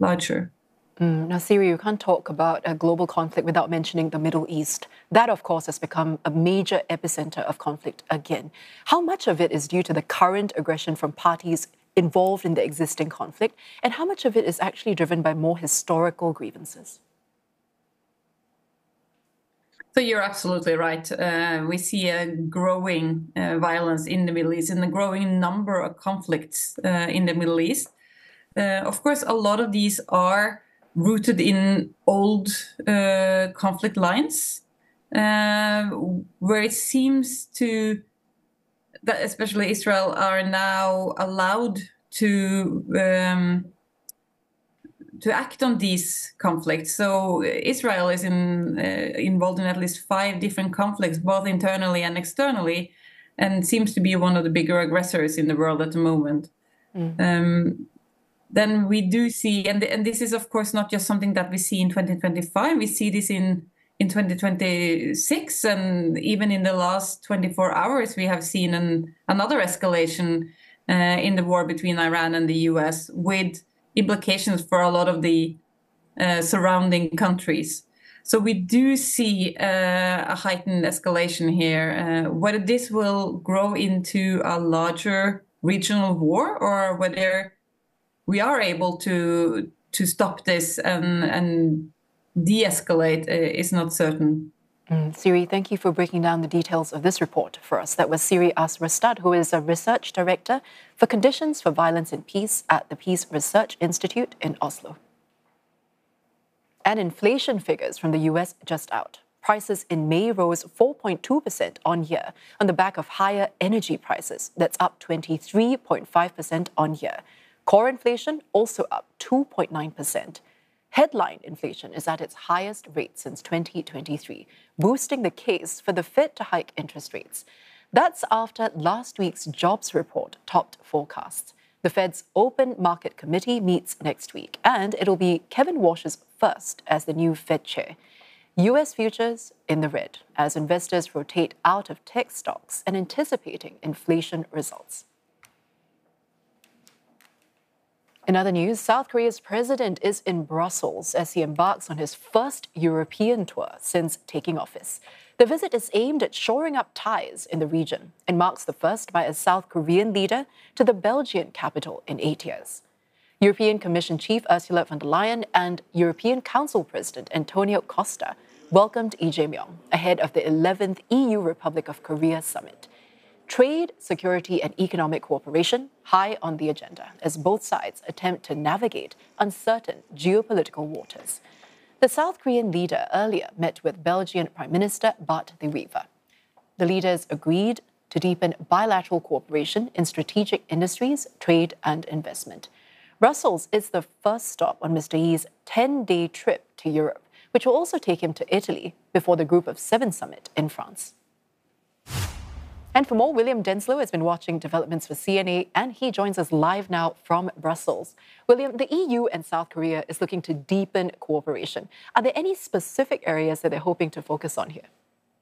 larger. Now, Siri, you can't talk about a global conflict without mentioning the Middle East. That, of course, has become a major epicenter of conflict again. How much of it is due to the current aggression from parties involved in the existing conflict, and how much of it is actually driven by more historical grievances? So you're absolutely right. We see a growing violence in the Middle East and a growing number of conflicts in the Middle East. Of course, a lot of these are rooted in old conflict lines, where it seems that especially Israel are now allowed to act on these conflicts. So Israel is involved in at least 5 different conflicts, both internally and externally, and seems to be one of the bigger aggressors in the world at the moment. Then we do see, and this is of course not just something that we see in 2025, we see this in 2026, and even in the last 24 hours we have seen another escalation in the war between Iran and the US, with implications for a lot of the surrounding countries. So we do see a heightened escalation here. Whether this will grow into a larger regional war, or whether we are able to stop this and de-escalate is not certain. Siri, thank you for breaking down the details of this report for us. That was Siri Asrestad, who is a research director for Conditions for Violence and Peace at the Peace Research Institute in Oslo. And inflation figures from the US just out. Prices in May rose 4.2% on year on the back of higher energy prices. That's up 23.5% on year. Core inflation also up 2.9%. Headline inflation is at its highest rate since 2023, boosting the case for the Fed to hike interest rates. That's after last week's jobs report topped forecasts. The Fed's Open Market Committee meets next week, and it'll be Kevin Warsh's first as the new Fed chair. US futures in the red as investors rotate out of tech stocks and anticipating inflation results. In other news, South Korea's president is in Brussels as he embarks on his first European tour since taking office. The visit is aimed at shoring up ties in the region and marks the first by a South Korean leader to the Belgian capital in 8 years. European Commission Chief Ursula von der Leyen and European Council President Antonio Costa welcomed Lee Jae-myung ahead of the 11th EU Republic of Korea summit. Trade, security, and economic cooperation high on the agenda as both sides attempt to navigate uncertain geopolitical waters. The South Korean leader earlier met with Belgian Prime Minister Bart de Wever. The leaders agreed to deepen bilateral cooperation in strategic industries, trade, and investment. Brussels is the first stop on Mr. Yee's 10-day trip to Europe, which will also take him to Italy before the Group of Seven summit in France. And for more, William Denslow has been watching developments for CNA, and he joins us live now from Brussels. William, the EU and South Korea is looking to deepen cooperation. Are there any specific areas that they're hoping to focus on here?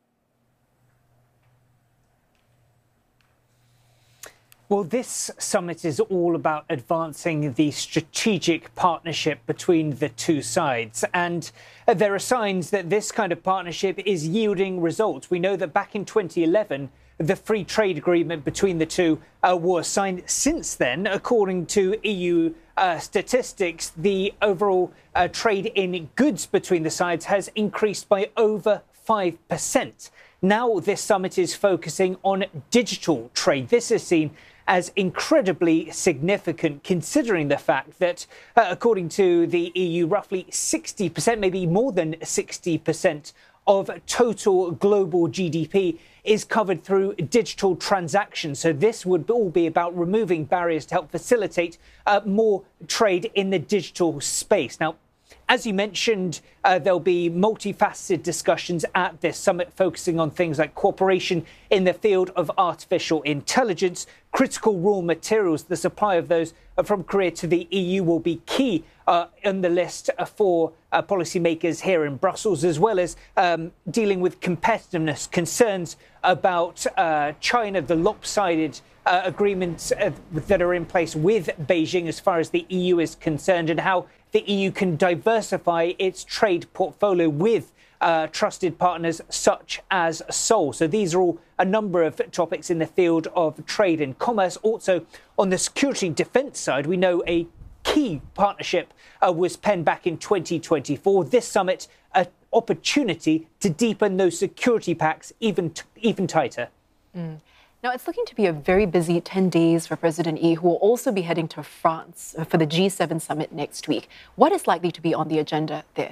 Well, this summit is all about advancing the strategic partnership between the two sides. And there are signs that this kind of partnership is yielding results. We know that back in 2011, the free trade agreement between the two was signed. Since then, according to EU statistics, the overall trade in goods between the sides has increased by over 5%. Now this summit is focusing on digital trade. This is seen as incredibly significant, considering the fact that, according to the EU, roughly 60%, maybe more than 60% of total global GDP is covered through digital transactions. So this would all be about removing barriers to help facilitate more trade in the digital space. Now, as you mentioned, there'll be multifaceted discussions at this summit focusing on things like cooperation in the field of artificial intelligence, critical raw materials. The supply of those from Korea to the EU will be key on the list for policymakers here in Brussels, as well as dealing with competitiveness, concerns about China, the lopsided agreements that are in place with Beijing as far as the EU is concerned, and how the EU can diversify its trade portfolio with trusted partners such as Seoul. So these are all a number of topics in the field of trade and commerce. Also, on the security and defence side, we know a key partnership was penned back in 2024. This summit, an opportunity to deepen those security pacts even tighter. Now, it's looking to be a very busy 10 days for President Yi, who will also be heading to France for the G7 summit next week. What is likely to be on the agenda there?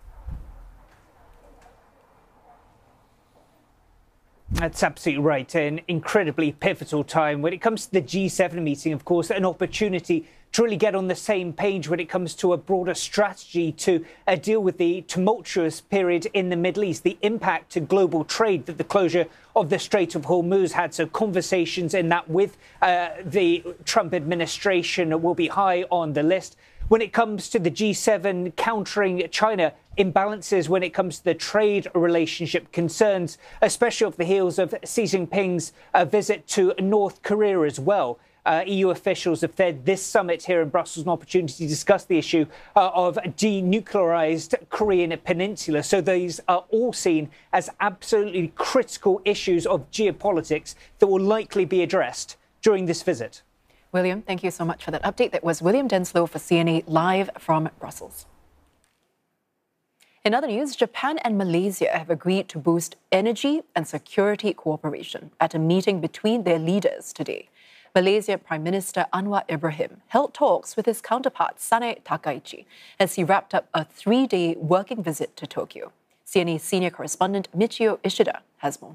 That's absolutely right. An incredibly pivotal time. When it comes to the G7 meeting, of course, an opportunity to really get on the same page when it comes to a broader strategy to deal with the tumultuous period in the Middle East, the impact to global trade that the closure of the Strait of Hormuz had. So conversations in that with the Trump administration will be high on the list. When it comes to the G7 countering China imbalances, when it comes to the trade relationship concerns, especially off the heels of Xi Jinping's visit to North Korea as well. EU officials have said this summit here in Brussels an opportunity to discuss the issue of denuclearized Korean peninsula. So these are all seen as absolutely critical issues of geopolitics that will likely be addressed during this visit. William, thank you so much for that update. That was William Denslow for CNA live from Brussels. In other news, Japan and Malaysia have agreed to boost energy and security cooperation at a meeting between their leaders today. Malaysia Prime Minister Anwar Ibrahim held talks with his counterpart Sanae Takaichi as he wrapped up a 3-day working visit to Tokyo. CNA senior correspondent Michio Ishida has more.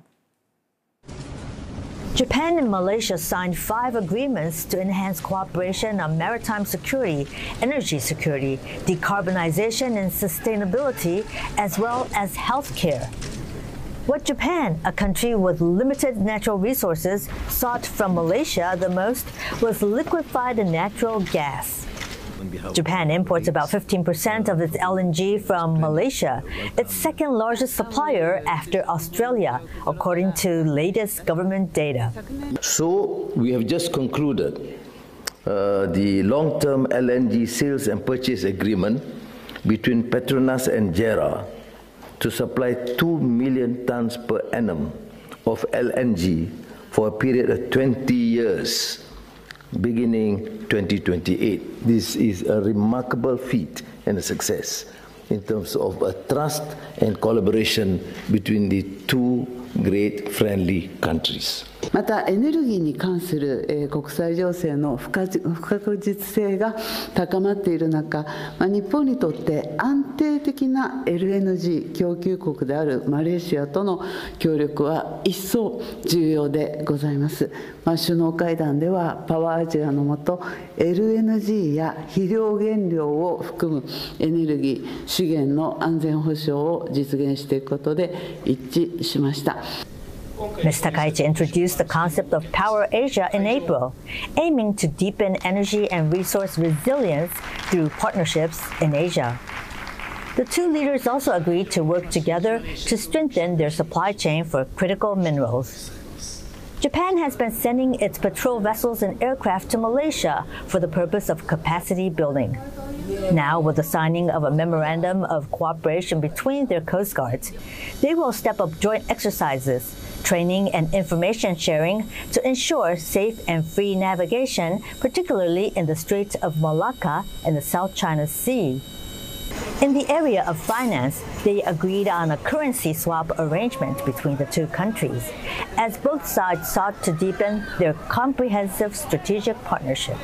Japan and Malaysia signed 5 agreements to enhance cooperation on maritime security, energy security, decarbonization and sustainability, as well as healthcare. What Japan, a country with limited natural resources, sought from Malaysia the most was liquefied natural gas. Japan imports about 15% of its LNG from Malaysia, its second largest supplier after Australia, according to latest government data. So we have just concluded the long-term LNG sales and purchase agreement between Petronas and JERA to supply 2 million tons per annum of LNG for a period of 20 years. Beginning 2028. This is a remarkable feat and a success in terms of a trust and collaboration between the two great friendly countries. またエネルギーに関する国際情勢の不確実性が高まっている中、日本にとって安定的な LNG 供給国であるマレーシアとの協力は一層重要でございます。首脳会談ではパワーアジアの下 LNG や肥料原料を含むエネルギー資源の安全保障を実現していくことで一致しました。 Ms. Takaichi introduced the concept of Power Asia in April, aiming to deepen energy and resource resilience through partnerships in Asia. The two leaders also agreed to work together to strengthen their supply chain for critical minerals. Japan has been sending its patrol vessels and aircraft to Malaysia for the purpose of capacity building. Now, with the signing of a memorandum of cooperation between their coast guards, they will step up joint exercises, training and information sharing to ensure safe and free navigation, particularly in the Strait of Malacca and the South China Sea. In the area of finance, they agreed on a currency swap arrangement between the two countries, as both sides sought to deepen their comprehensive strategic partnership.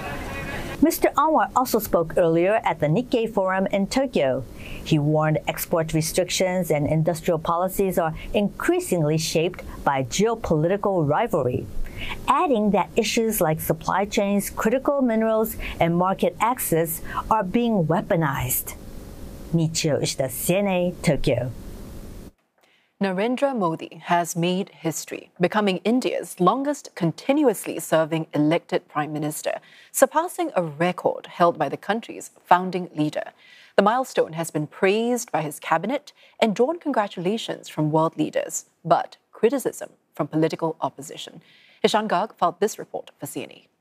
Mr. Anwar also spoke earlier at the Nikkei Forum in Tokyo. He warned export restrictions and industrial policies are increasingly shaped by geopolitical rivalry, adding that issues like supply chains, critical minerals, and market access are being weaponized. Michio Ishida, CNA, Tokyo. Narendra Modi has made history, becoming India's longest continuously serving elected prime minister, surpassing a record held by the country's founding leader. The milestone has been praised by his cabinet and drawn congratulations from world leaders, but criticism from political opposition. Ishan Garg filed this report for CNA.